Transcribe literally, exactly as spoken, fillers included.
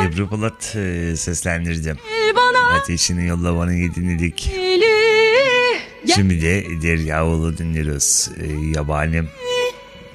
Ebru Polat e, seslendirdim. Bana Ateşini yolla bana dinledik. Şimdi de Derya Ulu dinliyoruz. E, yabanim.